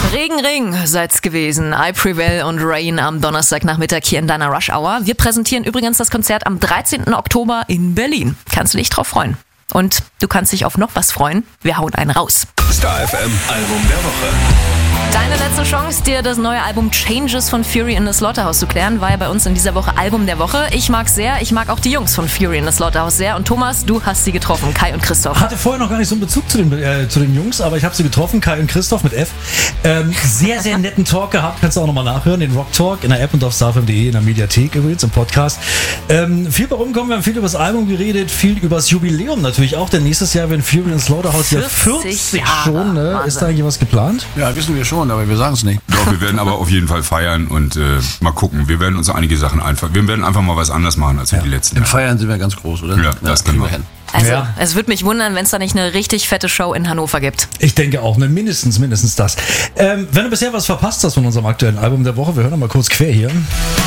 Ring seid's gewesen. I Prevail und Rain am Donnerstagnachmittag hier in deiner Rush Hour. Wir präsentieren übrigens das Konzert am 13. Oktober in Berlin. Kannst du dich drauf freuen? Und du kannst dich auf noch was freuen. Wir hauen einen raus. Star FM Album der Woche. Deine letzte Chance, dir das neue Album Changes von Fury in the Slaughterhouse zu klären, war ja bei uns in dieser Woche Album der Woche. Ich mag's sehr, ich mag auch die Jungs von Fury in the Slaughterhouse sehr. Und Thomas, du hast sie getroffen, Kai und Christoph. Hatte vorher noch gar nicht so einen Bezug zu den Jungs, aber ich habe sie getroffen, Kai und Christoph mit F. Sehr, sehr netten Talk gehabt, kannst du auch nochmal nachhören, den Rock Talk in der App und auf starfm.de in der Mediathek übrigens, im Podcast. Viel bei rumkommen, wir haben viel über das Album geredet, viel über das Jubiläum natürlich auch, denn nächstes Jahr werden Fury in the Slaughterhouse ja 40 schon, ne? Ist da eigentlich was geplant? Ja, wissen wir schon, aber wir sagen es nicht. Doch, wir werden aber auf jeden Fall feiern und mal gucken. Wir werden uns einige Sachen wir werden einfach mal was anders machen als wir die letzten Im Jahre. Feiern sind wir ganz groß, oder? Ja, das können wir. Also, Ja. es würde mich wundern, wenn es da nicht eine richtig fette Show in Hannover gibt. Ich denke auch, ne? Mindestens das. Wenn du bisher was verpasst hast von unserem aktuellen Album der Woche, wir hören noch mal kurz quer hier.